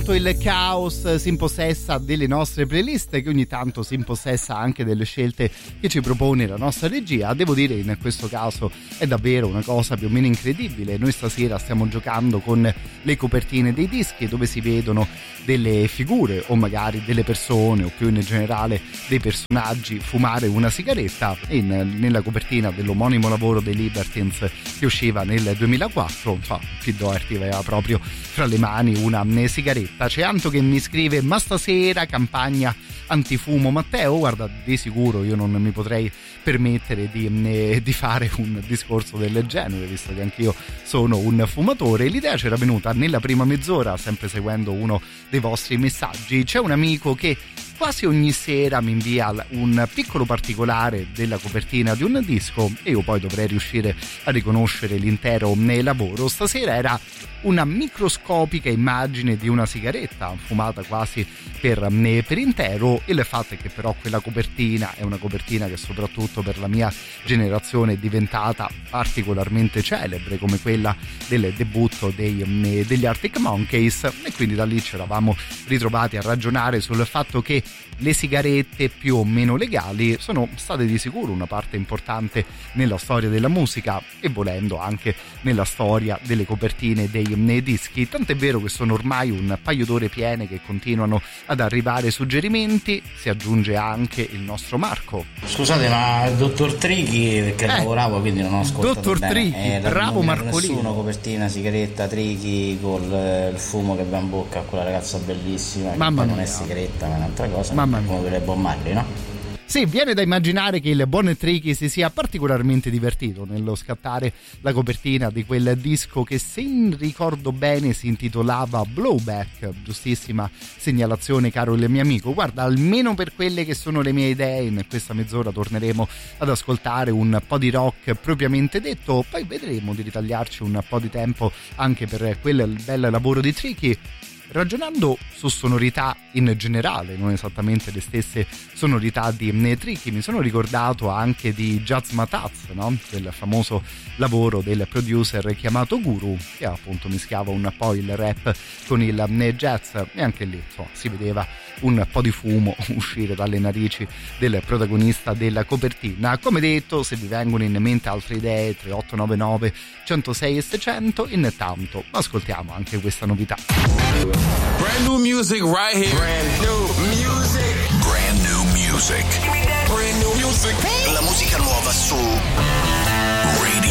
tanto il caos si impossessa delle nostre playlist, che ogni tanto si impossessa anche delle scelte che ci propone la nostra regia. Devo dire, in questo caso è davvero una cosa più o meno incredibile. Noi stasera stiamo giocando con le copertine dei dischi, dove si vedono delle figure o magari delle persone, o più in generale dei personaggi, fumare una sigaretta. Nella copertina dell'omonimo lavoro dei Libertines, che usciva nel 2004, Pete Doherty aveva proprio fra le mani una sigaretta. C'è Anto che mi scrive: ma stasera campagna antifumo. Matteo, guarda, di sicuro io non mi potrei permettere di fare un discorso del genere, visto che anch'io sono un fumatore. L'idea c'era venuta nella prima mezz'ora, sempre seguendo uno dei vostri messaggi. C'è un amico che quasi ogni sera mi invia un piccolo particolare della copertina di un disco e io poi dovrei riuscire a riconoscere l'intero lavoro. Stasera era una microscopica immagine di una sigaretta fumata quasi per intero. Il fatto è che però quella copertina è una copertina che soprattutto per la mia generazione è diventata particolarmente celebre, come quella del debutto degli Arctic Monkeys, e quindi da lì ci eravamo ritrovati a ragionare sul fatto che le sigarette più o meno legali sono state di sicuro una parte importante nella storia della musica e volendo anche nella storia delle copertine dei dischi, tant'è vero che sono ormai un paio d'ore piene che continuano ad arrivare suggerimenti. Si aggiunge anche il nostro Marco. Scusate, ma il dottor Trichi, perché lavoravo quindi non ho ascoltato dottor bene. Trichi, bravo Marcolino. Nessuno, copertina, sigaretta, Trichi col il fumo che va in bocca a quella ragazza bellissima, mamma che mia. non è sigaretta ma è un'altra cosa, mamma mia, come per le Bob Marley, no? Sì, viene da immaginare che il buon Tricky si sia particolarmente divertito nello scattare la copertina di quel disco che, se ricordo bene, si intitolava Blowback. Giustissima segnalazione, caro il mio amico. Guarda, almeno per quelle che sono le mie idee, in questa mezz'ora torneremo ad ascoltare un po' di rock propriamente detto, poi vedremo di ritagliarci un po' di tempo anche per quel bel lavoro di Tricky, ragionando su sonorità in generale, non esattamente le stesse sonorità di Tricky. Mi sono ricordato anche di Jazz Mataz, no? Del famoso lavoro del producer chiamato Guru, che appunto mischiava un po' il rap con il jazz, e anche lì si vedeva un po' di fumo uscire dalle narici del protagonista della copertina. Come detto, se vi vengono in mente altre idee, 3899 106 e 600. Intanto ascoltiamo anche questa novità. Brand new music right here. Brand new music. Brand new music. Brand new music. La musica nuova su Radio